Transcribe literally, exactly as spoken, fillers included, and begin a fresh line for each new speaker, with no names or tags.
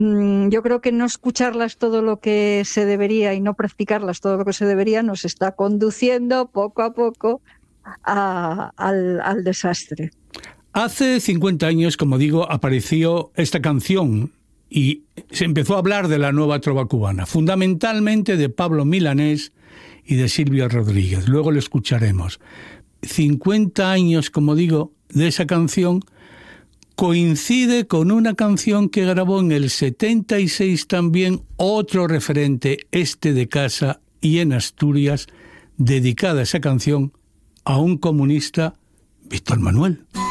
yo creo que no escucharlas todo lo que se debería y no practicarlas todo lo que se debería nos está conduciendo poco a poco a, al, al desastre.
Hace cincuenta años, como digo, apareció esta canción y se empezó a hablar de la nueva trova cubana, fundamentalmente de Pablo Milanés y de Silvio Rodríguez. Luego lo escucharemos. cincuenta años, como digo, de esa canción coincide con una canción que grabó en el setenta y seis también otro referente, este de casa y en Asturias, dedicada esa canción a un comunista, Víctor Manuel.